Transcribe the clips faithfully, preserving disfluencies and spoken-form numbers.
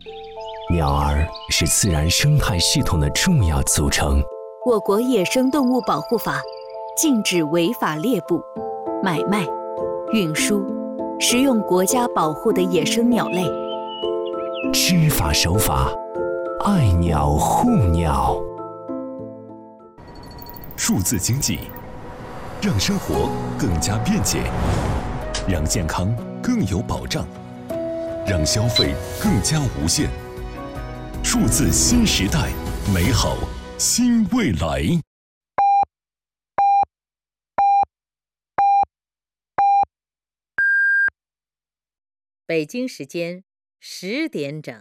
鸟儿是自然生态系统的重要组成。 我国野生动物保护法禁止违法猎捕、买卖、运输、食用国家保护的野生鸟类。 知法守法，爱鸟护鸟。 数字经济让生活更加便捷，让健康更有保障，让消费更加无限。数字新时代，美好新未来。 北京时间十点整。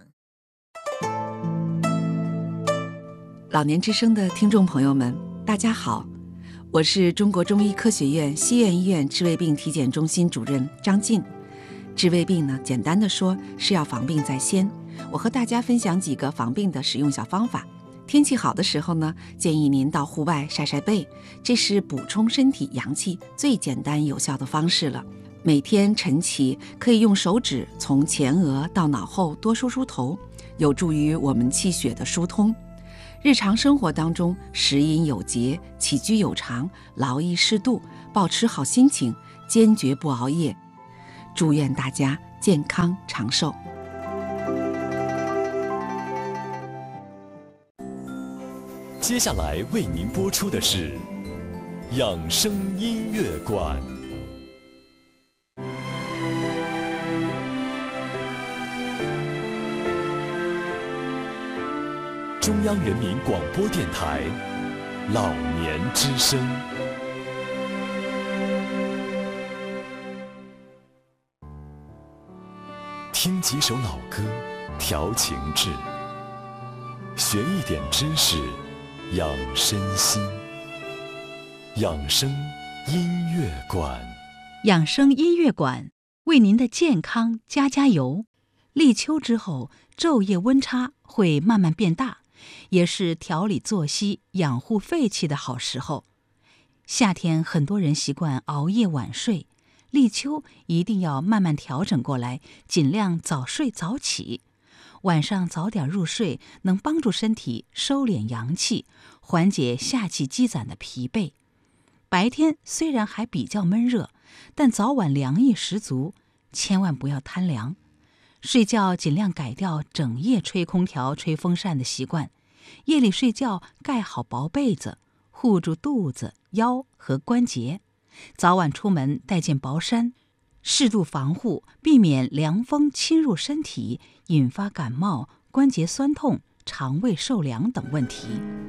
老年之声的听众朋友们，大家好，我是中国中医科学院西苑医院治胃病体检中心主任张晋。治胃病呢，简单的说是要防病在先。我和大家分享几个防病的使用小方法。天气好的时候呢，建议您到户外晒晒背，这是补充身体阳气最简单有效的方式了。每天晨起可以用手指从前额到脑后多梳梳头，有助于我们气血的疏通。日常生活当中，食饮有节，起居有常，劳逸适度，保持好心情，坚决不熬夜。祝愿大家健康长寿。 接下来为您播出的是养生音乐馆。中央人民广播电台老年之声。听几首老歌，调情志，学一点知识，养身心。养生音乐馆， 养生音乐馆为您的健康加加油。立秋之后，昼夜温差会慢慢变大，也是调理作息、养护肺气的好时候。夏天很多人习惯熬夜晚睡，立秋一定要慢慢调整过来，尽量早睡早起。晚上早点入睡，能帮助身体收敛阳气，缓解夏季积攒的疲惫。白天虽然还比较闷热，但早晚凉意十足，千万不要贪凉。睡觉尽量改掉整夜吹空调、吹风扇的习惯，夜里睡觉盖好薄被子，护住肚子、腰和关节。早晚出门带件薄衫，适度防护，避免凉风侵入身体，引发感冒、关节酸痛、肠胃受凉等问题。